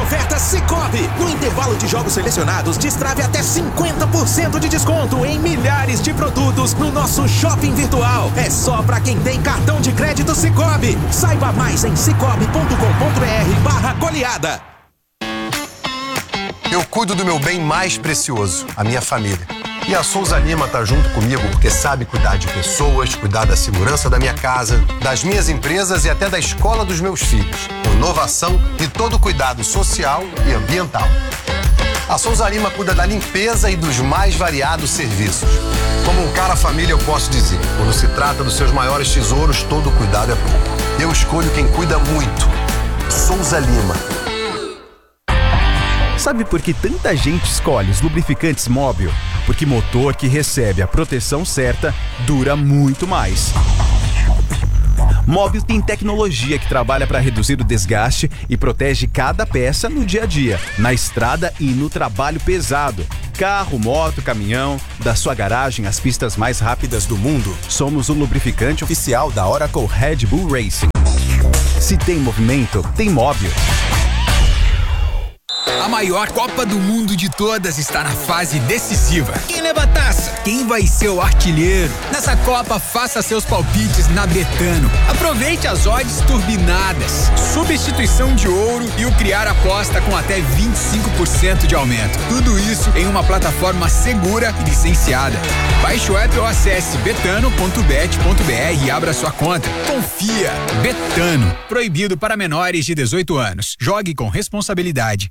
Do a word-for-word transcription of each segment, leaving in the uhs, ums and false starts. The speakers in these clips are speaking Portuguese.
ofertas Sicoob. No intervalo de jogos selecionados, destrave até cinquenta por cento de desconto em milhares de produtos no nosso shopping virtual. É só pra quem tem cartão de crédito Sicoob. Saiba mais em cicobi ponto com ponto br barra goleada. Eu cuido do meu bem mais precioso, a minha família. E a Souza Lima tá junto comigo porque sabe cuidar de pessoas, cuidar da segurança da minha casa, das minhas empresas e até da escola dos meus filhos. Com inovação e todo cuidado social e ambiental. A Souza Lima cuida da limpeza e dos mais variados serviços. Como um cara família, eu posso dizer, quando se trata dos seus maiores tesouros, todo cuidado é pouco. Eu escolho quem cuida muito. Souza Lima. Sabe por que tanta gente escolhe os lubrificantes Móbil? Porque motor que recebe a proteção certa dura muito mais. Móbil tem tecnologia que trabalha para reduzir o desgaste e protege cada peça no dia a dia, na estrada e no trabalho pesado. Carro, moto, caminhão, da sua garagem às pistas mais rápidas do mundo, somos o lubrificante oficial da Oracle Red Bull Racing. Se tem movimento, tem Móbil. A maior Copa do Mundo de todas está na fase decisiva. Quem leva a taça? Quem vai ser o artilheiro? Nessa Copa, faça seus palpites na Betano. Aproveite as odds turbinadas, substituição de ouro e o criar aposta com até vinte e cinco por cento de aumento. Tudo isso em uma plataforma segura e licenciada. Baixe o app ou acesse betano ponto bet ponto br e abra sua conta. Confia. Betano. Proibido para menores de dezoito anos. Jogue com responsabilidade.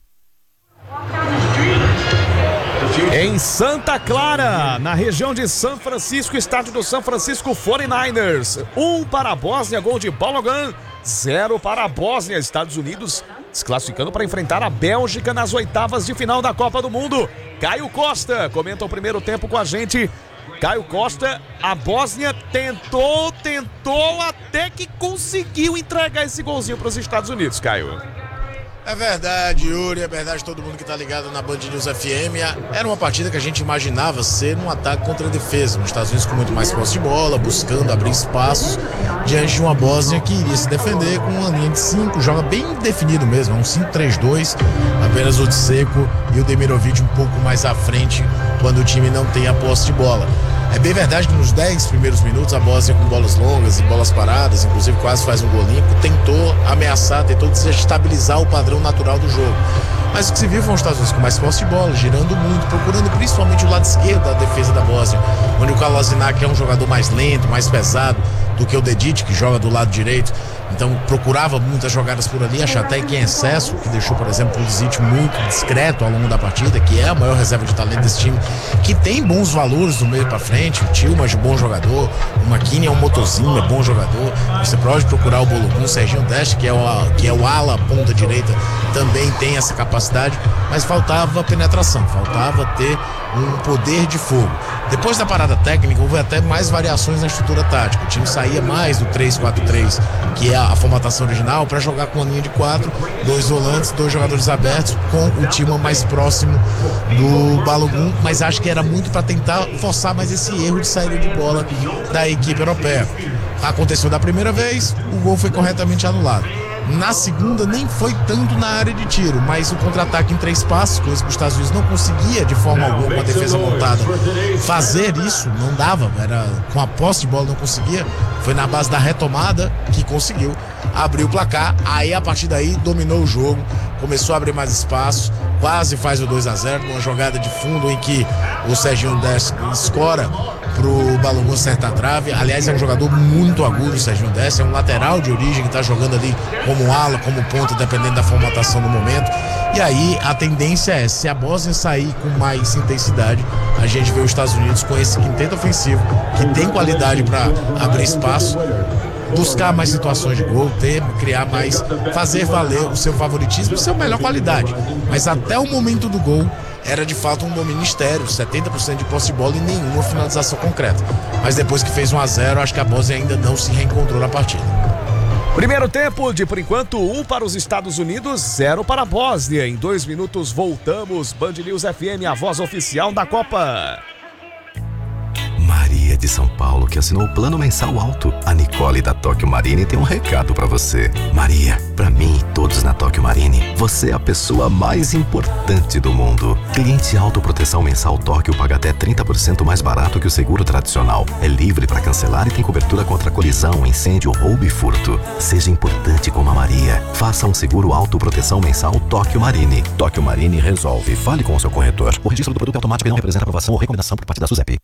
Em Santa Clara, na região de São Francisco, estádio do São Francisco quarenta e nove ers. Um para a Bósnia, gol de Balogun. Zero para a Bósnia. Estados Unidos se classificando para enfrentar a Bélgica nas oitavas de final da Copa do Mundo. Caio Costa comenta o primeiro tempo com a gente. Caio Costa, a Bósnia tentou, tentou até que conseguiu entregar esse golzinho para os Estados Unidos, Caio. É verdade, Yuri, é verdade todo mundo que tá ligado na Band News F M. Era uma partida que a gente imaginava ser um ataque contra a defesa. Nos Estados Unidos com muito mais posse de bola, buscando abrir espaços diante de uma Bósnia que iria se defender com uma linha de cinco, joga bem definido mesmo, é um cinco três dois, apenas o Dzeko e o Demirovic um pouco mais à frente quando o time não tem a posse de bola. É bem verdade que nos dez primeiros minutos a Bósnia com bolas longas e bolas paradas, inclusive quase faz um gol limpo, tentou ameaçar, tentou desestabilizar o padrão natural do jogo. Mas o que se viu foram os Estados Unidos com mais posse de bola, girando muito, procurando principalmente o lado esquerdo da defesa da Bósnia, onde o Kolasinac é um jogador mais lento, mais pesado do que o Dedić, que joga do lado direito. Então procurava muitas jogadas por ali, achar até que em excesso, que deixou, por exemplo, o Pulisic muito discreto ao longo da partida, que é a maior reserva de talento desse time, que tem bons valores do meio pra frente. O Tillman é um bom jogador, o McKinney é um motorzinho, é bom jogador. Você pode procurar o Balogun, o Serginho Deste, que é o, que é o ala, ponta direita, também tem essa capacidade, mas faltava penetração, faltava ter um poder de fogo. Depois da parada técnica, houve até mais variações na estrutura tática. O time saía mais do três quatro três, que é a formatação original, para jogar com a linha de quatro, dois volantes, dois jogadores abertos, com o time mais próximo do Balogun, mas acho que era muito para tentar forçar mais esse erro de saída de bola da equipe europeia. Aconteceu da primeira vez, o gol foi corretamente anulado. Na segunda nem foi tanto na área de tiro, mas o contra-ataque em três passos, coisa que os Estados Unidos não conseguia de forma alguma com a defesa montada fazer isso, não dava, era com a posse de bola não conseguia. Foi na base da retomada que conseguiu abrir o placar. Aí a partir daí dominou o jogo, começou a abrir mais espaço, quase faz o dois a zero numa jogada de fundo em que o Serginho Deste escora pro Balogun acertar a trave. Aliás, é um jogador muito agudo, o Serginho Deste, é um lateral de origem que tá jogando ali como ala, como ponta, dependendo da formatação do momento. E aí a tendência é, se a Bósnia sair com mais intensidade, a gente vê os Estados Unidos com esse quinteto ofensivo que tem qualidade para abrir espaço, buscar mais situações de gol, ter, criar mais, fazer valer o seu favoritismo e sua melhor qualidade. Mas até o momento do gol era de fato um ministério, setenta por cento de posse de bola e nenhuma finalização concreta. Mas depois que fez um a zero, acho que a Bósnia ainda não se reencontrou na partida. Primeiro tempo, de por enquanto, um para os Estados Unidos, zero para a Bósnia. Em dois minutos voltamos. Band News F M, a voz oficial da Copa. Maria de São Paulo que assinou o plano mensal alto. A Nicole da Tóquio Marine tem um recado pra você. Maria, pra mim e todos na Tóquio Marine, você é a pessoa mais importante do mundo. Cliente autoproteção mensal Tóquio paga até trinta por cento mais barato que o seguro tradicional. É livre para cancelar e tem cobertura contra colisão, incêndio, roubo e furto. Seja importante como a Maria. Faça um seguro autoproteção mensal Tóquio Marine. Tóquio Marine resolve. Fale com o seu corretor. O registro do produto é automático e não representa aprovação ou recomendação por parte da SUSEP.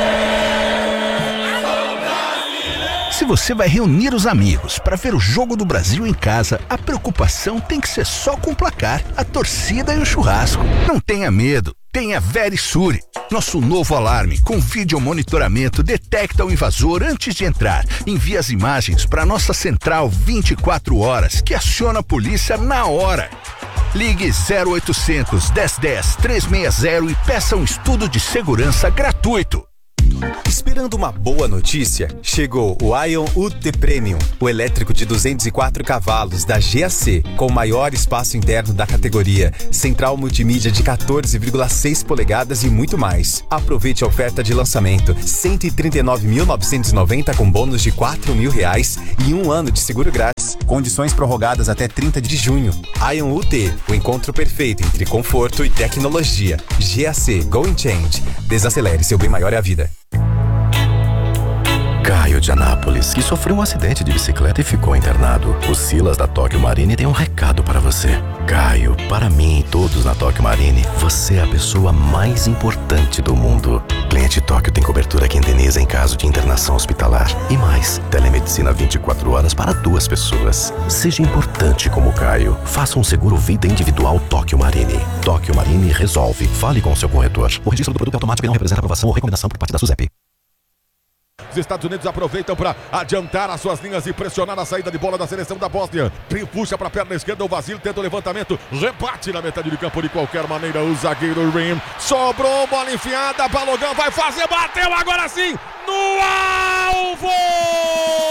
Se você vai reunir os amigos para ver o Jogo do Brasil em casa, a preocupação tem que ser só com o placar, a torcida e o churrasco. Não tenha medo, tenha Verisure. Nosso novo alarme com vídeo monitoramento detecta o invasor antes de entrar. Envia as imagens para nossa central vinte e quatro horas, que aciona a polícia na hora. Ligue zero oitocentos, dez dez, trezentos e sessenta e peça um estudo de segurança gratuito. Esperando uma boa notícia? Chegou o Ion U T Premium, o elétrico de duzentos e quatro cavalos da G A C, com o maior espaço interno da categoria, central multimídia de quatorze vírgula seis polegadas e muito mais. Aproveite a oferta de lançamento, cento e trinta e nove mil novecentos e noventa com bônus de quatro mil reais e um ano de seguro grátis. Condições prorrogadas até trinta de junho. Ion U T, o encontro perfeito entre conforto e tecnologia. G A C Go and Change. Desacelere, seu bem maior é a vida. Caio de Anápolis, que sofreu um acidente de bicicleta e ficou internado. O Silas da Tóquio Marine tem um recado para você. Caio, para mim e todos na Tóquio Marine, você é a pessoa mais importante do mundo. Cliente Tóquio tem cobertura que indeniza em caso de internação hospitalar. E mais, telemedicina vinte e quatro horas para duas pessoas. Seja importante como Caio. Faça um seguro vida individual Tóquio Marine. Tóquio Marine resolve. Fale com o seu corretor. O registro do produto é automático e não representa aprovação ou recomendação por parte da SUSEP. Os Estados Unidos aproveitam para adiantar as suas linhas e pressionar a saída de bola da seleção da Bósnia. Puxa para a perna esquerda, o Vasile tenta o levantamento, rebate na metade de campo de qualquer maneira. O zagueiro Rim sobrou, bola enfiada, Balogun vai fazer, bateu agora sim no alvo!